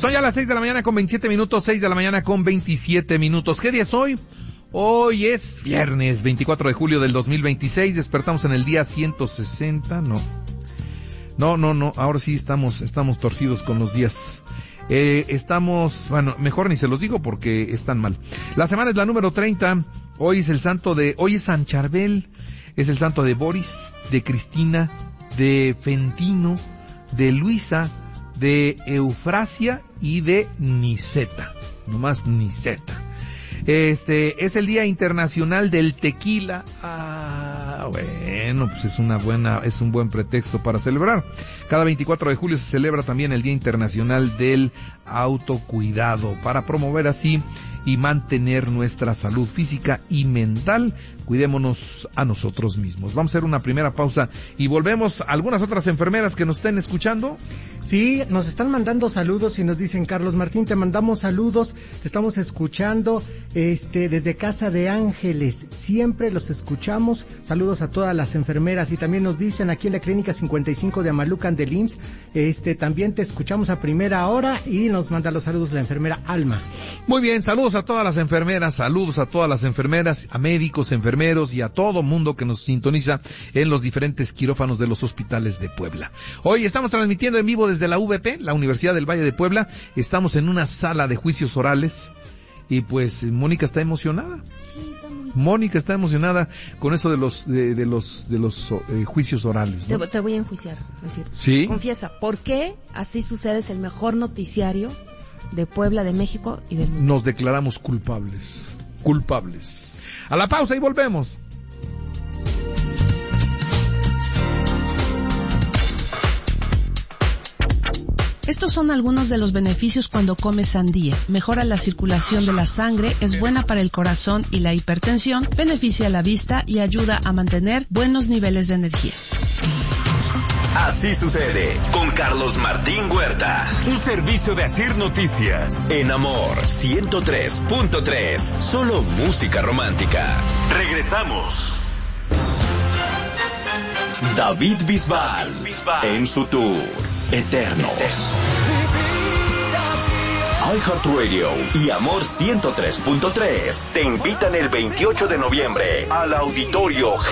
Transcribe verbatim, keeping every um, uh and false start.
Son ya las seis de la mañana con veintisiete minutos, seis de la mañana con veintisiete minutos. ¿Qué día es hoy? Hoy es viernes, veinticuatro de julio del dos mil veintiséis. Despertamos en el día ciento sesenta, no. No, no, no, ahora sí estamos, estamos torcidos con los días. Eh, estamos, bueno, mejor ni se los digo porque están mal. La semana es la número treinta. Hoy es el santo de, hoy es San Charbel. Es el santo de Boris, de Cristina, de Fentino, de Luisa, de Eufrasia y de Niceta. Nomás Niceta. Este, es el Día Internacional del Tequila. Ah, bueno, pues es una buena, es un buen pretexto para celebrar. Cada veinticuatro de julio se celebra también el Día Internacional del Autocuidado, para promover así y mantener nuestra salud física y mental. Cuidémonos a nosotros mismos. Vamos a hacer una primera pausa y volvemos. ¿Algunas otras enfermeras que nos estén escuchando? Sí, nos están mandando saludos y nos dicen: Carlos Martín, te mandamos saludos, te estamos escuchando este desde Casa de Ángeles, siempre los escuchamos. Saludos a todas las enfermeras. Y también nos dicen aquí en la Clínica cincuenta y cinco de Amalucan del I M S S, este, también te escuchamos a primera hora, y nos manda los saludos la enfermera Alma. Muy bien, saludos a todas las enfermeras, saludos a todas las enfermeras, a médicos, enfermeros y a todo mundo que nos sintoniza en los diferentes quirófanos de los hospitales de Puebla. Hoy estamos transmitiendo en vivo desde la U V P, la Universidad del Valle de Puebla. Estamos en una sala de juicios orales y pues Mónica está emocionada. Sí, está muy... Mónica está emocionada con eso de los de, de los de los eh, juicios orales, ¿no? Te, te voy a enjuiciar, es decir, ¿sí? Confiesa, ¿por qué Así Sucede es el mejor noticiario de Puebla, de México y del mundo? Nos declaramos culpables, culpables. A la pausa y volvemos. Estos son algunos de los beneficios cuando comes sandía. Mejora la circulación de la sangre, es buena para el corazón y la hipertensión, beneficia la vista y ayuda a mantener buenos niveles de energía. Así Sucede con Carlos Martín Huerta. Un servicio de Asir Noticias. En Amor ciento tres punto tres. Solo música romántica. Regresamos. David Bisbal en su tour Eternos. iHeartRadio y Amor ciento tres punto tres te invitan el veintiocho de noviembre al Auditorio